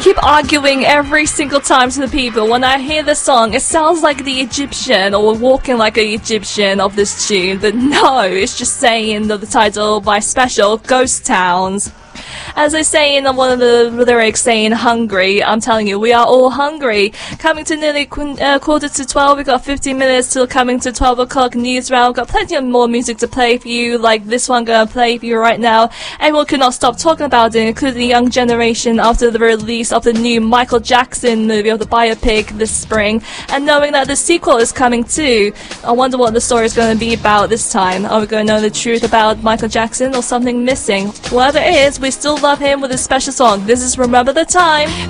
keep arguing every single time to the people. When I hear the song, it sounds like the Egyptian or walking like an Egyptian of this tune, but no, it's just saying the title by Special, Ghost Towns. As I say in one of the lyrics saying hungry, I'm telling you, we are all hungry. Coming to nearly quarter to 12, we've got 15 minutes till coming to 12 o'clock news round. We've got plenty of more music to play for you, like this one gonna play for you right now. Everyone could not stop talking about it, including the young generation, after the release of the new Michael Jackson movie of the biopic this spring, and knowing that the sequel is coming too. I wonder what the story is going to be about this time. Are we going to know the truth about Michael Jackson or something missing? Whatever it is, we still love him with a special song. This is Remember the Time.